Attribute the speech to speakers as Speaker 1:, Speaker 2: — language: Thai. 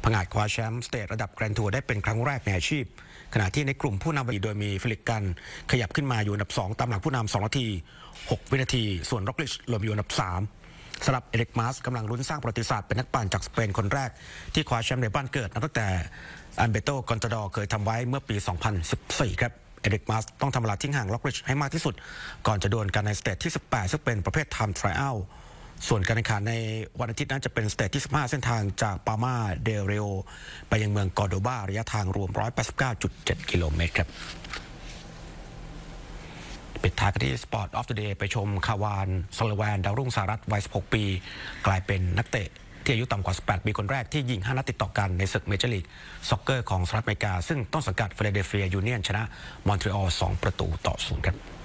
Speaker 1: ผงาดคว้าแชมป์สเตทระดับแกรนด์ทัวร์ได้เป็นครั้งแรกในอาชีพขณะที่ในกลุ่มผู้นำโดยมีฟิลิปกันขยับขึ้นมาอยู่อันดับ2ตามหลังผู้นำ2 นาที6 วินาทีส่วนร็อกลิชลงอยู่อันดับ3สำหรับเอริกมาสกำลังลุ้นสร้างประวัติศาสตร์เป็นนักปั่นจากสเปนคนแรกที่คว้าแชมป์ในบ้านเกิดนับตั้งแต่อันเบโตกอนตาดอร์เคยทำไว้เมื่อปี 2014 ครับเอริกมาสต้องทำเวลาทิ้งห่างล็อกริชให้มากที่สุดก่อนจะดวลกันในสเตจที่ 18 ซึ่งเป็นประเภทไทม์ทริอัลส่วนการแข่งขันในวันอาทิตย์นั้นจะเป็นสเตจที่ 15 เส้นทางจากปามาเดเรโอไปยังเมืองกอร์โดบาระยะทางรวม 189.7 กิโลเมตรครับปิดท้ายกันที่ Sport of the Day ไปชมคาวานซอลแวนดาวรุ่งสหรัฐวัย 16 ปีกลายเป็นนักเตะที่อายุต่ำกว่า 18 ปีคนแรกที่ยิง 5 นัดติดต่อกันในศึกเมเจอร์ลีกซ็อกเกอร์ของสหรัฐอเมริกาซึ่งต้นสังกัดฟิลาเดลเฟียยูเนียนชนะมอนทรีออล 2-0 ครับ